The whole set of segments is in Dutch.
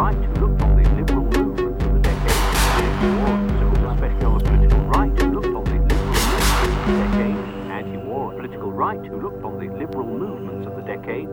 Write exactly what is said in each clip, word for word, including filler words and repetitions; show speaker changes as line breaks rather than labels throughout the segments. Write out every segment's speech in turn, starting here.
right who looked on the liberal movements of the decade. He wore a political right who looked on the liberal movements of the decade. And he wore a political right who looked on the liberal movements of the decade.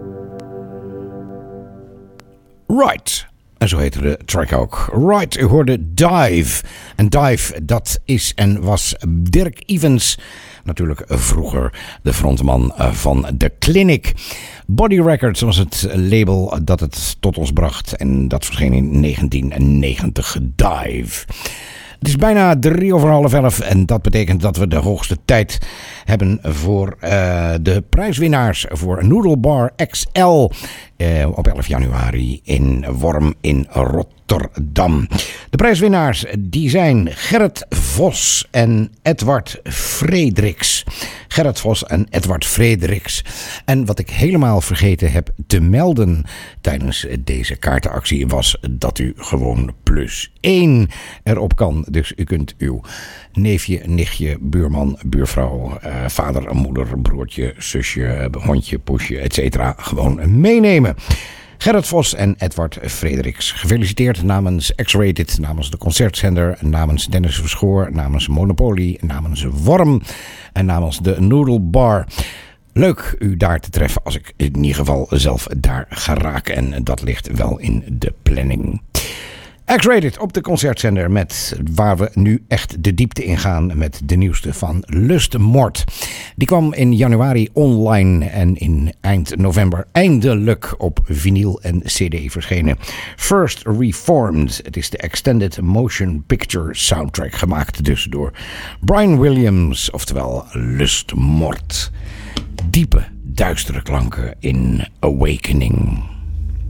Right. En zo heette de track ook. Right, u hoorde Dive. En Dive, dat is en was Dirk Evans. Natuurlijk vroeger de frontman van The Clinic. Body Records was het label dat het tot ons bracht. En dat verscheen in negentien negentig. Dive. Het is bijna drie over half elf en dat betekent dat we de hoogste tijd hebben voor uh, de prijswinnaars voor Noodle Bar X L uh, op elf januari in Worm in Rotterdam. De prijswinnaars die zijn Gerrit Vos en Edward Frederiks. Gerrit Vos en Edward Frederiks. En wat ik helemaal vergeten heb te melden tijdens deze kaartenactie was dat u gewoon plus één erop kan. Dus u kunt uw neefje, nichtje, buurman, buurvrouw, uh, vader, moeder, broertje, zusje, hondje, poesje, et cetera gewoon meenemen. Gerrit Vos en Edward Frederiks. Gefeliciteerd namens X-Rated, namens de Concertzender, namens Dennis Verschoor, namens Monopoly, namens Worm en namens de Noodle Bar. Leuk u daar te treffen als ik in ieder geval zelf daar ga raken. En dat ligt wel in de planning. X-Rated op de Concertzender met waar we nu echt de diepte in gaan met de nieuwste van Lustmord. Die kwam in januari online en in eind november eindelijk op vinyl en cd verschenen. First Reformed. Het is de Extended Motion Picture Soundtrack gemaakt dus door Brian Williams, oftewel Lustmord. Diepe, duistere klanken in Awakening.